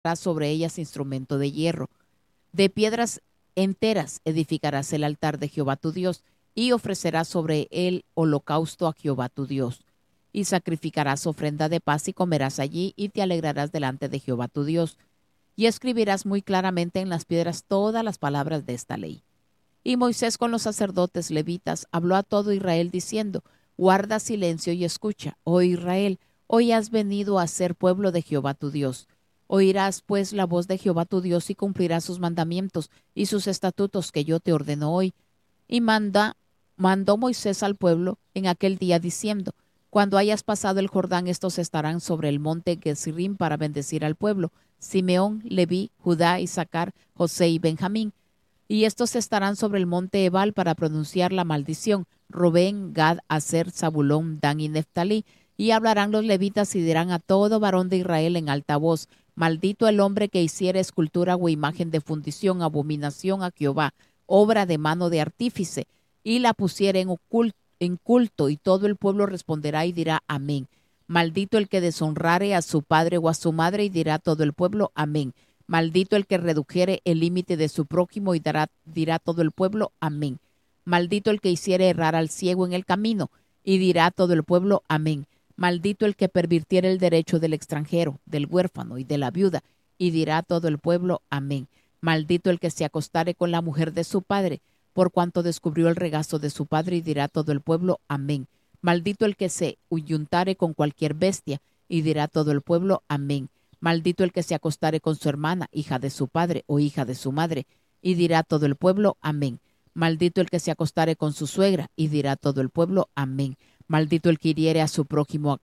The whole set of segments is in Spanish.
sobre ellas instrumento de hierro. De piedras enteras edificarás el altar de Jehová tu Dios, y ofrecerás sobre él holocausto a Jehová tu Dios. Y sacrificarás ofrenda de paz y comerás allí, y te alegrarás delante de Jehová tu Dios. Y escribirás muy claramente en las piedras todas las palabras de esta ley. Y Moisés con los sacerdotes levitas habló a todo Israel diciendo: guarda silencio y escucha, oh Israel, hoy has venido a ser pueblo de Jehová tu Dios. Oirás pues la voz de Jehová tu Dios y cumplirás sus mandamientos y sus estatutos que yo te ordeno hoy. Y mandó Moisés al pueblo en aquel día diciendo: cuando hayas pasado el Jordán, estos estarán sobre el monte Gerizim para bendecir al pueblo: Simeón, Leví, Judá, Isaacar, José y Benjamín. Y estos estarán sobre el monte Ebal para pronunciar la maldición: Rubén, Gad, Aser, Zabulón, Dan y Neftalí. Y hablarán los levitas y dirán a todo varón de Israel en alta voz: maldito el hombre que hiciere escultura o imagen de fundición, abominación a Jehová, obra de mano de artífice, y la pusiere en culto, y todo el pueblo responderá y dirá amén. Maldito el que deshonrare a su padre o a su madre, y dirá todo el pueblo amén. Maldito el que redujere el límite de su prójimo, y dirá todo el pueblo amén. Maldito el que hiciere errar al ciego en el camino, y dirá todo el pueblo amén. Maldito el que pervirtiere el derecho del extranjero, del huérfano y de la viuda, y dirá todo el pueblo amén. Maldito el que se acostare con la mujer de su padre, por cuanto descubrió el regazo de su padre, y dirá todo el pueblo amén. Maldito el que se huyuntare con cualquier bestia, y dirá todo el pueblo amén. Maldito el que se acostare con su hermana, hija de su padre o hija de su madre, y dirá todo el pueblo amén. Maldito el que se acostare con su suegra, y dirá todo el pueblo amén. Maldito el que hiriere a su prójimo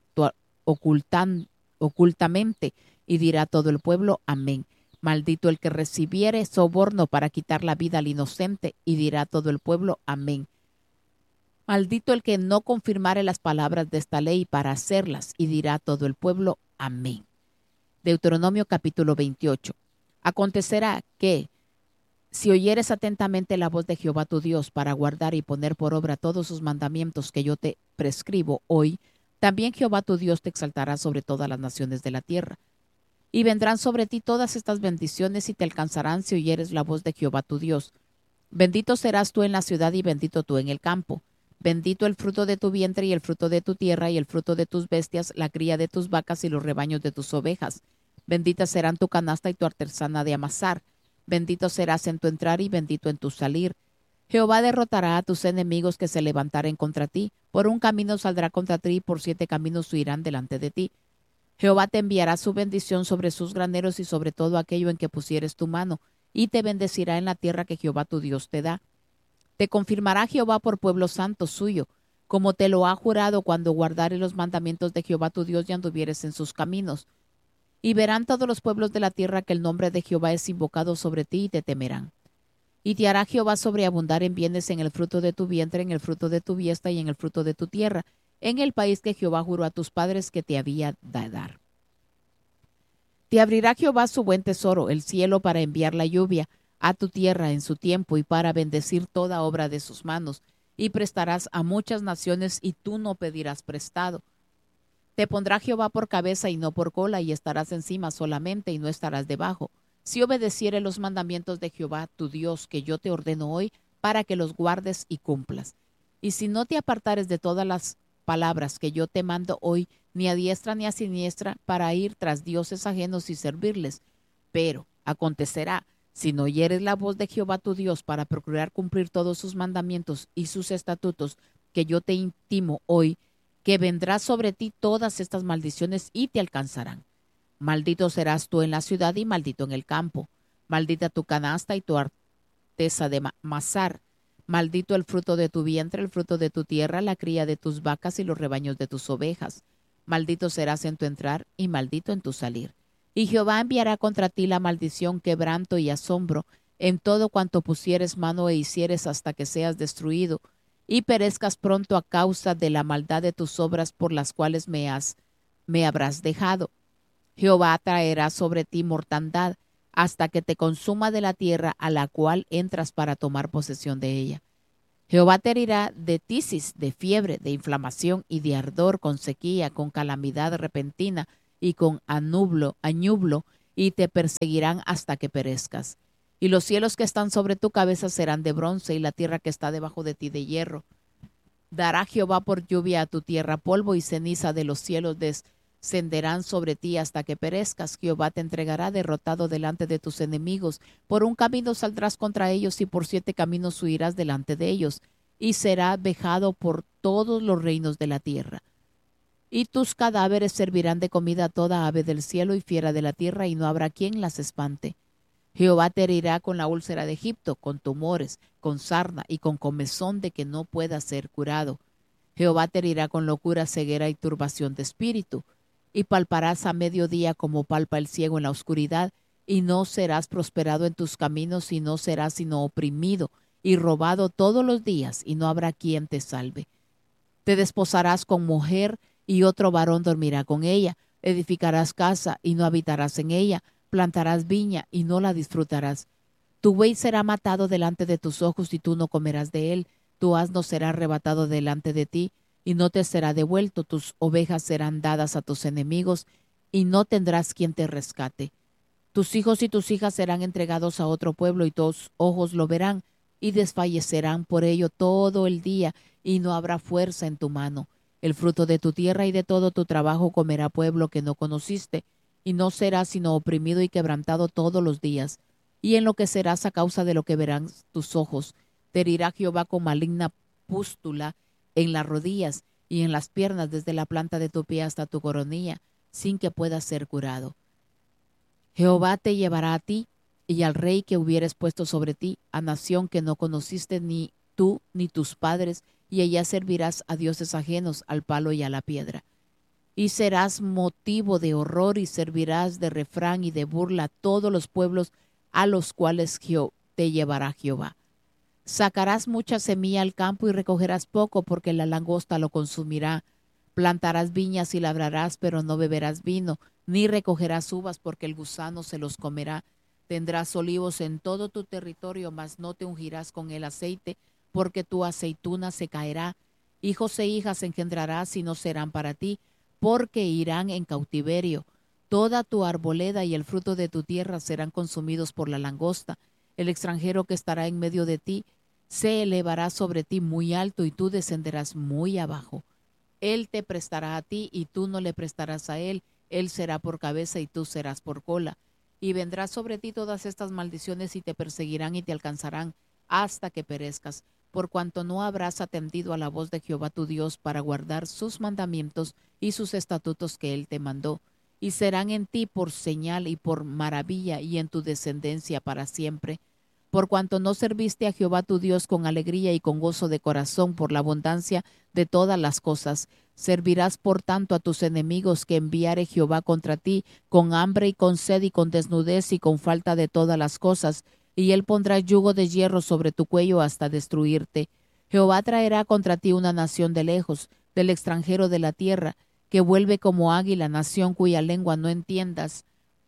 ocultamente, y dirá todo el pueblo amén. Maldito el que recibiere soborno para quitar la vida al inocente, y dirá todo el pueblo amén. Maldito el que no confirmare las palabras de esta ley para hacerlas, y dirá todo el pueblo amén. Deuteronomio capítulo 28. Acontecerá que, si oyeres atentamente la voz de Jehová tu Dios para guardar y poner por obra todos sus mandamientos que yo te prescribo hoy, también Jehová tu Dios te exaltará sobre todas las naciones de la tierra. Y vendrán sobre ti todas estas bendiciones y te alcanzarán si oyeres la voz de Jehová tu Dios. Bendito serás tú en la ciudad y bendito tú en el campo. Bendito el fruto de tu vientre y el fruto de tu tierra y el fruto de tus bestias, la cría de tus vacas y los rebaños de tus ovejas. Benditas serán tu canasta y tu artesana de amasar. Bendito serás en tu entrar y bendito en tu salir. Jehová derrotará a tus enemigos que se levantaren contra ti. Por un camino saldrá contra ti y por 7 caminos huirán delante de ti. Jehová te enviará su bendición sobre sus graneros y sobre todo aquello en que pusieres tu mano, y te bendecirá en la tierra que Jehová tu Dios te da. Te confirmará Jehová por pueblo santo suyo, como te lo ha jurado cuando guardares los mandamientos de Jehová tu Dios y anduvieres en sus caminos. Y verán todos los pueblos de la tierra que el nombre de Jehová es invocado sobre ti y te temerán. Y te hará Jehová sobreabundar en bienes en el fruto de tu vientre, en el fruto de tu diestra y en el fruto de tu tierra, en el país que Jehová juró a tus padres que te había de dar. Te abrirá Jehová su buen tesoro, el cielo, para enviar la lluvia a tu tierra en su tiempo y para bendecir toda obra de sus manos. Y prestarás a muchas naciones y tú no pedirás prestado. Te pondrá Jehová por cabeza y no por cola, y estarás encima solamente y no estarás debajo, si obedecieres los mandamientos de Jehová tu Dios que yo te ordeno hoy, para que los guardes y cumplas. Y si no te apartares de todas las palabras que yo te mando hoy, ni a diestra ni a siniestra, para ir tras dioses ajenos y servirles. Pero acontecerá, si no oyeres la voz de Jehová tu Dios para procurar cumplir todos sus mandamientos y sus estatutos que yo te intimo hoy, que vendrá sobre ti todas estas maldiciones y te alcanzarán. Maldito serás tú en la ciudad y maldito en el campo. Maldita tu canasta y tu artesa de amasar. Maldito el fruto de tu vientre, el fruto de tu tierra, la cría de tus vacas y los rebaños de tus ovejas. Maldito serás en tu entrar y maldito en tu salir. Y Jehová enviará contra ti la maldición, quebranto y asombro en todo cuanto pusieres mano e hicieres hasta que seas destruido y perezcas pronto a causa de la maldad de tus obras por las cuales me habrás dejado. Jehová traerá sobre ti mortandad hasta que te consuma de la tierra a la cual entras para tomar posesión de ella. Jehová te herirá de tisis, de fiebre, de inflamación y de ardor, con sequía, con calamidad repentina y con añublo, y te perseguirán hasta que perezcas. Y los cielos que están sobre tu cabeza serán de bronce, y la tierra que está debajo de ti de hierro. Dará Jehová por lluvia a tu tierra polvo, y ceniza de los cielos descenderán sobre ti hasta que perezcas. Jehová te entregará derrotado delante de tus enemigos. Por un camino saldrás contra ellos, y por 7 caminos huirás delante de ellos, y será vejado por todos los reinos de la tierra. Y tus cadáveres servirán de comida a toda ave del cielo y fiera de la tierra, y no habrá quien las espante. Jehová te herirá con la úlcera de Egipto, con tumores, con sarna y con comezón de que no pueda ser curado. Jehová te herirá con locura, ceguera y turbación de espíritu. Y palparás a mediodía como palpa el ciego en la oscuridad, y no serás prosperado en tus caminos, y no serás sino oprimido y robado todos los días, y no habrá quien te salve. Te desposarás con mujer, y otro varón dormirá con ella. Edificarás casa, y no habitarás en ella. Plantarás viña, y no la disfrutarás. Tu buey será matado delante de tus ojos, y tú no comerás de él. Tu asno será arrebatado delante de ti, y no te será devuelto. Tus ovejas serán dadas a tus enemigos, y no tendrás quien te rescate. Tus hijos y tus hijas serán entregados a otro pueblo, y tus ojos lo verán, y desfallecerán por ello todo el día, y no habrá fuerza en tu mano. El fruto de tu tierra y de todo tu trabajo comerá pueblo que no conociste, y no serás sino oprimido y quebrantado todos los días. Y enloquecerás a causa de lo que verán tus ojos. Te herirá Jehová con maligna pústula en las rodillas y en las piernas, desde la planta de tu pie hasta tu coronilla, sin que puedas ser curado. Jehová te llevará a ti y al rey que hubieres puesto sobre ti, a nación que no conociste ni tú ni tus padres, y allá servirás a dioses ajenos, al palo y a la piedra. Y serás motivo de horror, y servirás de refrán y de burla a todos los pueblos a los cuales te llevará Jehová. Sacarás mucha semilla al campo y recogerás poco, porque la langosta lo consumirá. Plantarás viñas y labrarás, pero no beberás vino, ni recogerás uvas, porque el gusano se los comerá. Tendrás olivos en todo tu territorio, mas no te ungirás con el aceite, porque tu aceituna se caerá. Hijos e hijas engendrarás y no serán para ti, porque irán en cautiverio. Toda tu arboleda y el fruto de tu tierra serán consumidos por la langosta. El extranjero que estará en medio de ti se elevará sobre ti muy alto, y tú descenderás muy abajo. Él te prestará a ti, y tú no le prestarás a él. Él será por cabeza, y tú serás por cola. Y vendrán sobre ti todas estas maldiciones, y te perseguirán y te alcanzarán hasta que perezcas, por cuanto no habrás atendido a la voz de Jehová tu Dios para guardar sus mandamientos y sus estatutos que él te mandó. Y serán en ti por señal y por maravilla, y en tu descendencia para siempre. Por cuanto no serviste a Jehová tu Dios con alegría y con gozo de corazón por la abundancia de todas las cosas, servirás por tanto a tus enemigos que enviare Jehová contra ti, con hambre y con sed y con desnudez y con falta de todas las cosas, y él pondrá yugo de hierro sobre tu cuello hasta destruirte. Jehová traerá contra ti una nación de lejos, del extranjero de la tierra, que vuelve como águila, nación cuya lengua no entiendas,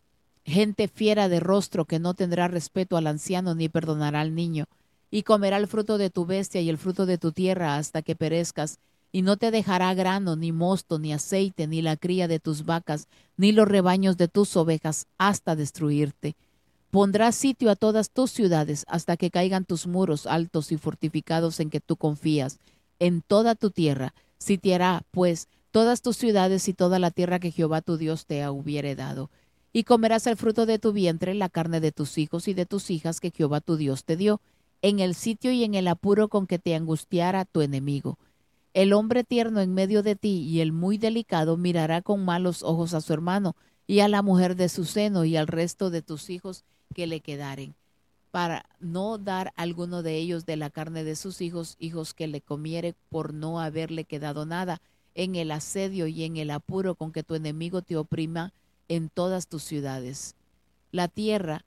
gente fiera de rostro que no tendrá respeto al anciano ni perdonará al niño, y comerá el fruto de tu bestia y el fruto de tu tierra hasta que perezcas, y no te dejará grano, ni mosto, ni aceite, ni la cría de tus vacas, ni los rebaños de tus ovejas, hasta destruirte. Pondrás sitio a todas tus ciudades hasta que caigan tus muros altos y fortificados en que tú confías. En toda tu tierra sitiará, pues, todas tus ciudades y toda la tierra que Jehová tu Dios te hubiere dado. Y comerás el fruto de tu vientre, la carne de tus hijos y de tus hijas que Jehová tu Dios te dio, en el sitio y en el apuro con que te angustiara tu enemigo. El hombre tierno en medio de ti y el muy delicado mirará con malos ojos a su hermano, y a la mujer de su seno, y al resto de tus hijos que le quedaren, para no dar alguno de ellos de la carne de sus hijos, hijos que le comiere por no haberle quedado nada, en el asedio y en el apuro con que tu enemigo te oprima en todas tus ciudades. La tierra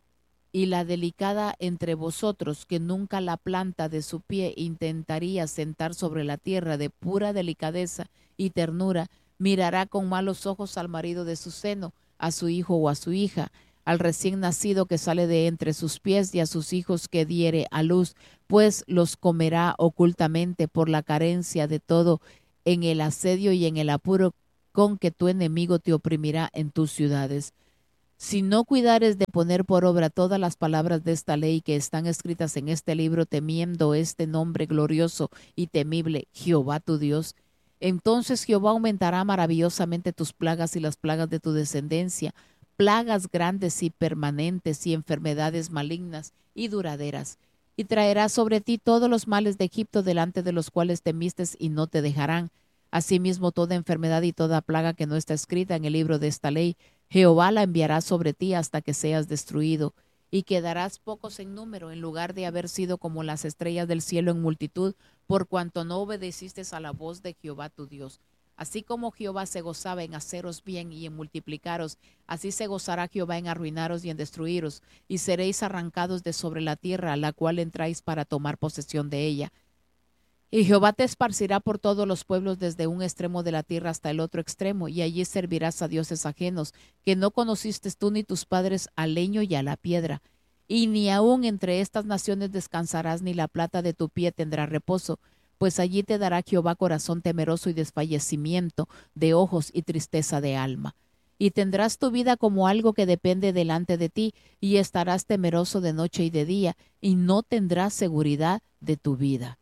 y la delicada entre vosotros, que nunca la planta de su pie intentaría sentar sobre la tierra de pura delicadeza y ternura, mirará con malos ojos al marido de su seno, a su hijo o a su hija, al recién nacido que sale de entre sus pies, y a sus hijos que diere a luz, pues los comerá ocultamente por la carencia de todo, en el asedio y en el apuro con que tu enemigo te oprimirá en tus ciudades. Si no cuidares de poner por obra todas las palabras de esta ley que están escritas en este libro, temiendo este nombre glorioso y temible, Jehová tu Dios, entonces Jehová aumentará maravillosamente tus plagas y las plagas de tu descendencia, plagas grandes y permanentes y enfermedades malignas y duraderas. Y traerá sobre ti todos los males de Egipto delante de los cuales temistes y no te dejarán. Asimismo, toda enfermedad y toda plaga que no está escrita en el libro de esta ley, Jehová la enviará sobre ti hasta que seas destruido, y quedarás pocos en número, en lugar de haber sido como las estrellas del cielo en multitud, por cuanto no obedeciste a la voz de Jehová tu Dios. Así como Jehová se gozaba en haceros bien y en multiplicaros, así se gozará Jehová en arruinaros y en destruiros, y seréis arrancados de sobre la tierra a la cual entráis para tomar posesión de ella. Y Jehová te esparcirá por todos los pueblos desde un extremo de la tierra hasta el otro extremo, y allí servirás a dioses ajenos, que no conociste tú ni tus padres, al leño y a la piedra. Y ni aun entre estas naciones descansarás, ni la plata de tu pie tendrá reposo, pues allí te dará Jehová corazón temeroso y desfallecimiento de ojos y tristeza de alma. Y tendrás tu vida como algo que depende delante de ti, y estarás temeroso de noche y de día, y no tendrás seguridad de tu vida.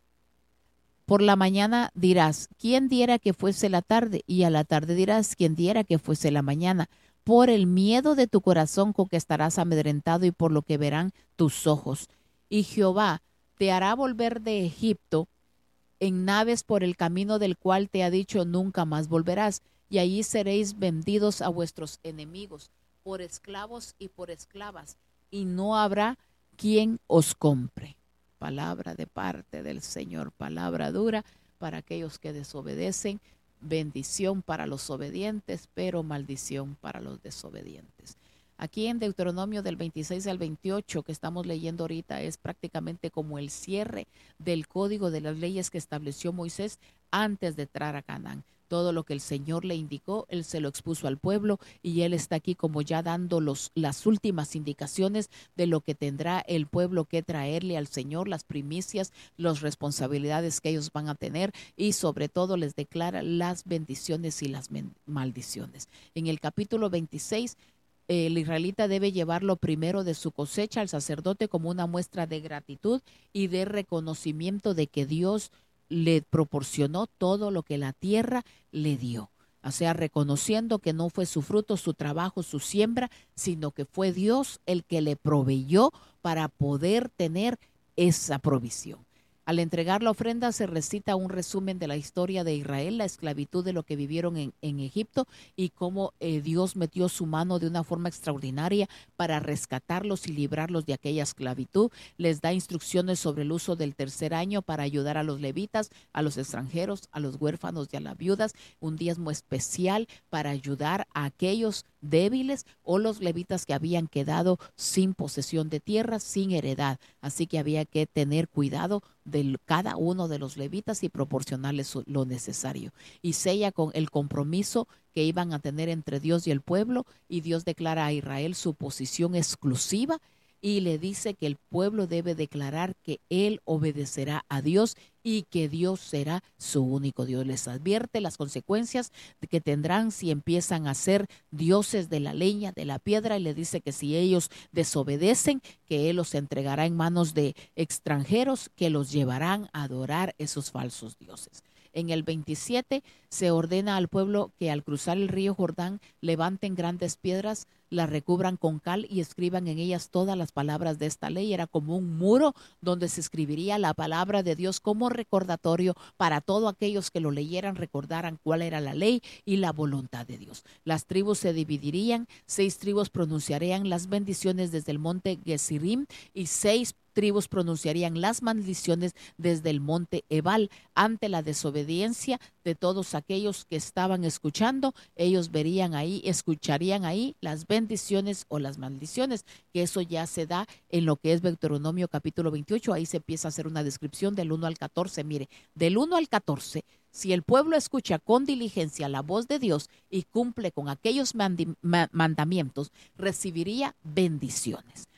Por la mañana dirás, ¿quién diera que fuese la tarde? Y a la tarde dirás, ¿quién diera que fuese la mañana? Por el miedo de tu corazón con que estarás amedrentado y por lo que verán tus ojos. Y Jehová te hará volver de Egipto en naves por el camino del cual te ha dicho, nunca más volverás. Y allí seréis vendidos a vuestros enemigos, por esclavos y por esclavas, y no habrá quien os compre. Palabra de parte del Señor, palabra dura para aquellos que desobedecen, bendición para los obedientes, pero maldición para los desobedientes. Aquí en Deuteronomio del 26 al 28 que estamos leyendo ahorita es prácticamente como el cierre del código de las leyes que estableció Moisés antes de entrar a Canaán. Todo lo que el Señor le indicó, Él se lo expuso al pueblo y Él está aquí como ya dando las últimas indicaciones de lo que tendrá el pueblo que traerle al Señor, las primicias, las responsabilidades que ellos van a tener y sobre todo les declara las bendiciones y las maldiciones. En el capítulo 26, el israelita debe llevar lo primero de su cosecha al sacerdote como una muestra de gratitud y de reconocimiento de que Dios le proporcionó todo lo que la tierra le dio. O sea, reconociendo que no fue su fruto, su trabajo, su siembra, sino que fue Dios el que le proveyó para poder tener esa provisión. Al entregar la ofrenda se recita un resumen de la historia de Israel, la esclavitud de lo que vivieron en Egipto y cómo Dios metió su mano de una forma extraordinaria para rescatarlos y librarlos de aquella esclavitud. Les da instrucciones sobre el uso del tercer año para ayudar a los levitas, a los extranjeros, a los huérfanos y a las viudas. Un diezmo especial para ayudar a aquellos débiles o los levitas que habían quedado sin posesión de tierra, sin heredad. Así que había que tener cuidado de cada uno de los levitas y proporcionarles lo necesario. Y sella con el compromiso que iban a tener entre Dios y el pueblo, y Dios declara a Israel su posición exclusiva y le dice que el pueblo debe declarar que él obedecerá a Dios y que Dios será su único Dios. Les advierte las consecuencias que tendrán si empiezan a ser dioses de la leña, de la piedra, y le dice que si ellos desobedecen, que Él los entregará en manos de extranjeros que los llevarán a adorar esos falsos dioses. En el 27 se ordena al pueblo que al cruzar el río Jordán levanten grandes piedras, las recubran con cal y escriban en ellas todas las palabras de esta ley. Era como un muro donde se escribiría la palabra de Dios como recordatorio para todos aquellos que lo leyeran, recordaran cuál era la ley y la voluntad de Dios. Las tribus se dividirían, 6 tribus pronunciarían las bendiciones desde el monte Gerizim y 6 tribus pronunciarían las maldiciones desde el monte Ebal. Ante la desobediencia de todos aquellos que estaban escuchando, ellos verían ahí, escucharían ahí las bendiciones o las maldiciones, que eso ya se da en lo que es Deuteronomio capítulo 28. Ahí se empieza a hacer una descripción del 1 al 14. Mire, del 1 al 14, si el pueblo escucha con diligencia la voz de Dios y cumple con aquellos mandamientos, recibiría bendiciones.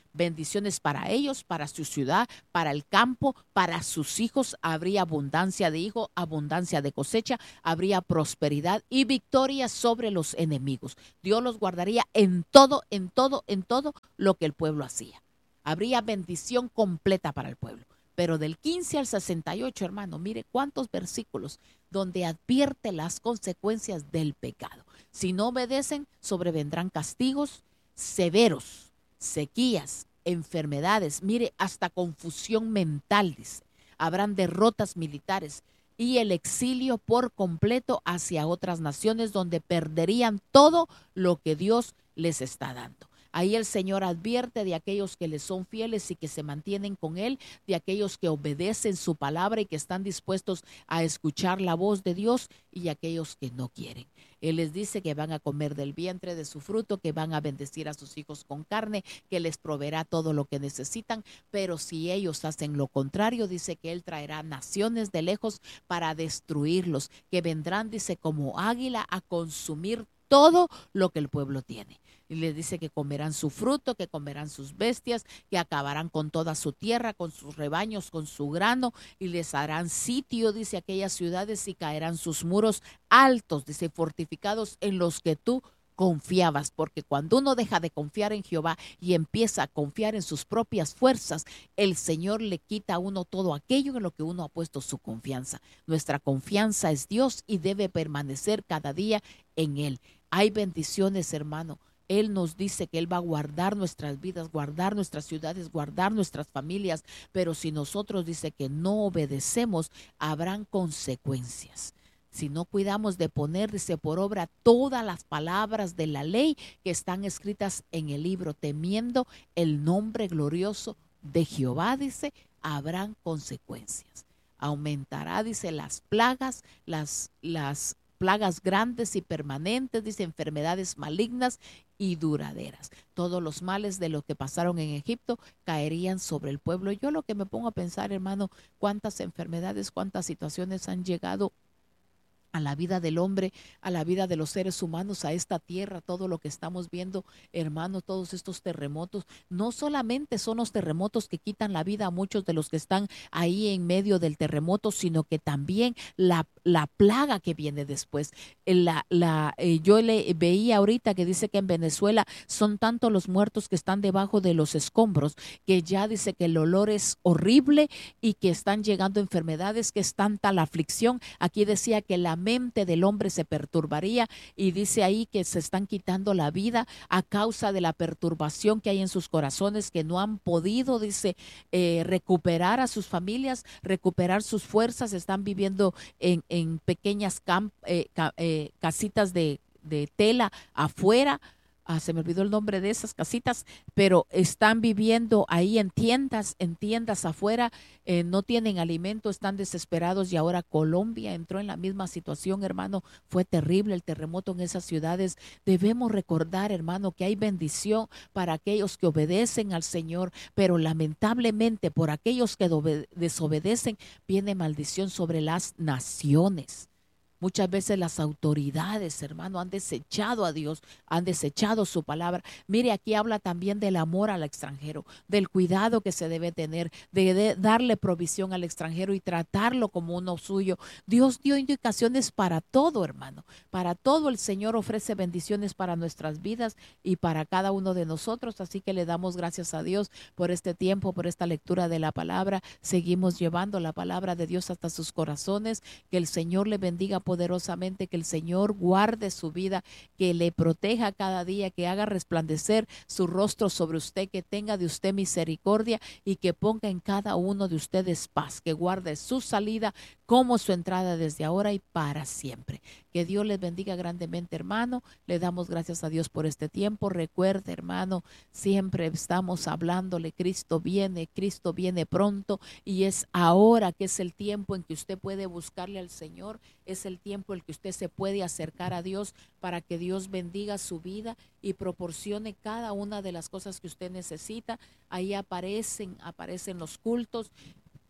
bendiciones para ellos, para su ciudad, para el campo, para sus hijos. Habría abundancia de hijos, abundancia de cosecha, habría prosperidad y victoria sobre los enemigos. Dios los guardaría en todo, en todo, en todo lo que el pueblo hacía. Habría bendición completa para el pueblo. Pero del 15 al 68, hermano, mire cuántos versículos donde advierte las consecuencias del pecado. Si no obedecen, sobrevendrán castigos severos, sequías, enfermedades, mire, hasta confusión mental, dice. Habrán derrotas militares y el exilio por completo hacia otras naciones donde perderían todo lo que Dios les está dando. Ahí el Señor advierte de aquellos que le son fieles y que se mantienen con Él, de aquellos que obedecen su palabra y que están dispuestos a escuchar la voz de Dios y aquellos que no quieren. Él les dice que van a comer del vientre de su fruto, que van a bendecir a sus hijos con carne, que les proveerá todo lo que necesitan, pero si ellos hacen lo contrario, dice que Él traerá naciones de lejos para destruirlos, que vendrán, dice, como águila a consumir todo lo que el pueblo tiene. Y les dice que comerán su fruto, que comerán sus bestias, que acabarán con toda su tierra, con sus rebaños, con su grano, y les harán sitio, dice, aquellas ciudades, y caerán sus muros altos, dice, fortificados en los que tú confiabas, porque cuando uno deja de confiar en Jehová y empieza a confiar en sus propias fuerzas, el Señor le quita a uno todo aquello en lo que uno ha puesto su confianza. Nuestra confianza es Dios y debe permanecer cada día en Él. Hay bendiciones, hermano. Él nos dice que Él va a guardar nuestras vidas, guardar nuestras ciudades, guardar nuestras familias, pero si nosotros, dice, que no obedecemos, habrán consecuencias. Si no cuidamos de poner, dice, por obra todas las palabras de la ley que están escritas en el libro, temiendo el nombre glorioso de Jehová, dice, habrán consecuencias. Aumentará, dice, las plagas, las plagas grandes y permanentes, dice, enfermedades malignas y duraderas. Todos los males de lo que pasaron en Egipto caerían sobre el pueblo. Yo lo que me pongo a pensar, hermano, cuántas enfermedades, cuántas situaciones han llegado a la vida del hombre, a la vida de los seres humanos, a esta tierra, todo lo que estamos viendo, hermano, todos estos terremotos. No solamente son los terremotos que quitan la vida a muchos de los que están ahí en medio del terremoto, sino que también la plaga que viene después. Yo le veía ahorita que dice que en Venezuela son tantos los muertos que están debajo de los escombros, que ya dice que el olor es horrible y que están llegando enfermedades, que es tanta la aflicción. Aquí decía que la mente del hombre se perturbaría y dice ahí que se están quitando la vida a causa de la perturbación que hay en sus corazones, que no han podido, dice, recuperar a sus familias, recuperar sus fuerzas, están viviendo en pequeñas casitas de tela afuera. Se me olvidó el nombre de esas casitas, pero están viviendo ahí en tiendas afuera, no tienen alimento, están desesperados. Y ahora Colombia entró en la misma situación, hermano. Fue terrible el terremoto en esas ciudades. Debemos recordar, hermano, que hay bendición para aquellos que obedecen al Señor, pero lamentablemente por aquellos que desobedecen viene maldición sobre las naciones. Muchas veces las autoridades, hermano, han desechado a Dios, han desechado su palabra. Mire, aquí habla también del amor al extranjero, del cuidado que se debe tener, de darle provisión al extranjero y tratarlo como uno suyo. Dios dio indicaciones para todo, hermano. Para todo el Señor ofrece bendiciones para nuestras vidas y para cada uno de nosotros. Así que le damos gracias a Dios por este tiempo, por esta lectura de la palabra. Seguimos llevando la palabra de Dios hasta sus corazones. Que el Señor le bendiga poderosamente, que el Señor guarde su vida, que le proteja cada día, que haga resplandecer su rostro sobre usted, que tenga de usted misericordia y que ponga en cada uno de ustedes paz, que guarde su salida como su entrada desde ahora y para siempre. Que Dios les bendiga grandemente, hermano. Le damos gracias a Dios por este tiempo. Recuerde, hermano, siempre estamos hablándole, Cristo viene pronto, y es ahora que es el tiempo en que usted puede buscarle al Señor. Es el tiempo en que usted se puede acercar a Dios para que Dios bendiga su vida y proporcione cada una de las cosas que usted necesita. Ahí aparecen los cultos.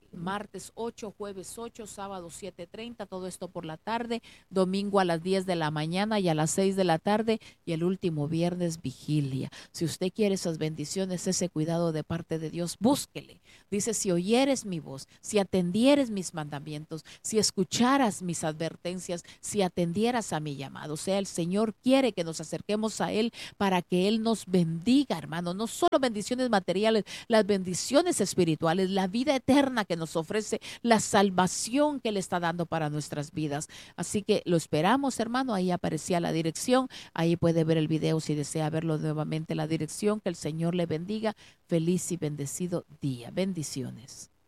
martes 8, jueves 8, sábado 7:30, todo esto por la tarde, domingo a las 10 de la mañana y a las 6 de la tarde, y el último viernes vigilia. Si usted quiere esas bendiciones, ese cuidado de parte de Dios, búsquele. Dice, si oyeres mi voz, si atendieres mis mandamientos, si escucharas mis advertencias, si atendieras a mi llamado. O sea, el Señor quiere que nos acerquemos a Él para que Él nos bendiga, hermano. No solo bendiciones materiales, las bendiciones espirituales, la vida eterna que nos ofrece, la salvación que Él está dando para nuestras vidas. Así que lo esperamos, hermano. Ahí aparecía la dirección. Ahí puede ver el video si desea verlo nuevamente, la dirección. Que el Señor le bendiga. Feliz y bendecido día. Bendiciones.